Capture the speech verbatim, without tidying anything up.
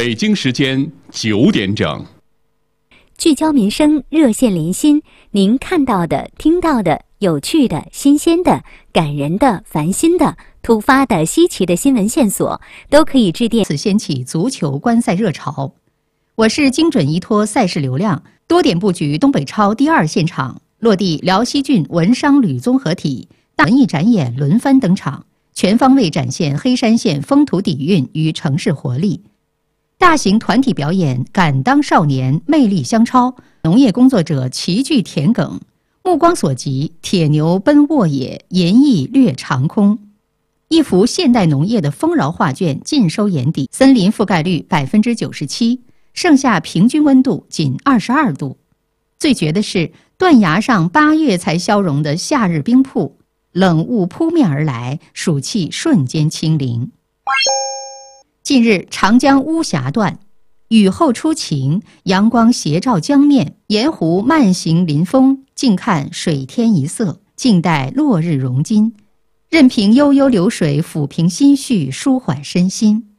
北京时间九点整， 聚焦民生，热线连心，您看到的、听到的、有趣的、新鲜的、感人的、烦心的、突发的、稀奇的新闻线索，都可以致电。 此掀起足球观赛热潮。我是精准依托赛事流量，多点布局东北超第二现场，落地辽西郡文商旅综合体，文艺展演轮番登场，全方位展现黑山县风土底蕴与城市活力。大型团体表演敢当少年，魅力相超，农业工作者齐聚田埂，目光所及，铁牛奔沃野，银翼掠长空。一幅现代农业的丰饶画卷尽收眼底，森林覆盖率百分之九十七，盛夏平均温度仅二十二度。最绝的是，断崖上八月才消融的夏日冰瀑，冷雾扑面而来，暑气瞬间清零。近日，长江巫峡段雨后初晴，阳光斜照江面，沿湖慢行临风，静看水天一色，静待落日融金，任凭悠悠流水抚平心绪，舒缓身心。